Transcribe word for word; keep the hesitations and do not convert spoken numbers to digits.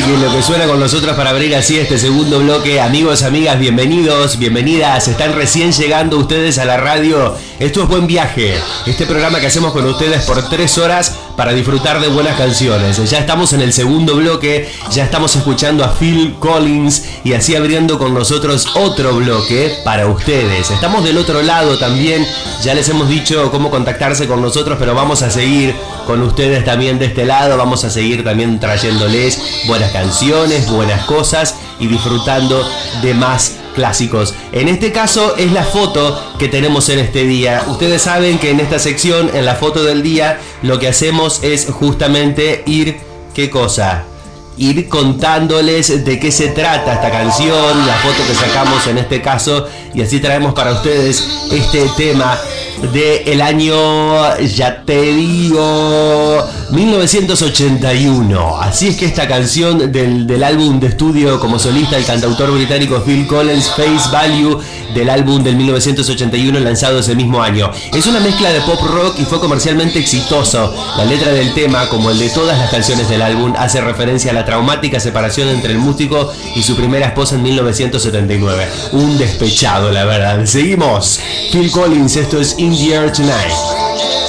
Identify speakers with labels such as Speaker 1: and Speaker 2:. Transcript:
Speaker 1: que lo que suena con nosotros para abrir así este segundo bloque. Amigos, amigas, bienvenidos, bienvenidas. Están recién llegando ustedes a la radio. Esto es Buen Viaje, este programa que hacemos con ustedes por tres horas para disfrutar de buenas canciones. Ya estamos en el segundo bloque, ya estamos escuchando a Phil Collins y así abriendo con nosotros otro bloque para ustedes. Estamos del otro lado también, ya les hemos dicho cómo contactarse con nosotros, pero vamos a seguir con ustedes también de este lado. Vamos a seguir también trayéndoles buenas canciones, buenas cosas y disfrutando de más clásicos. En este caso es la foto que tenemos en este día. Ustedes saben que en esta sección, en la foto del día, lo que hacemos es justamente ir, ¿qué cosa? Ir contándoles de qué se trata esta canción, la foto que sacamos en este caso, y así traemos para ustedes este tema del año, ya te digo, mil novecientos ochenta y uno. Así es que esta canción del, del álbum de estudio como solista el cantautor británico Phil Collins, Face Value, del álbum del mil novecientos ochenta y uno lanzado ese mismo año. Es una mezcla de pop rock y fue comercialmente exitoso. La letra del tema, como el de todas las canciones del álbum, hace referencia a la traumática separación entre el músico y su primera esposa en mil novecientos setenta y nueve. Un despechado, la verdad. Seguimos. Phil Collins, esto es In the Air Tonight.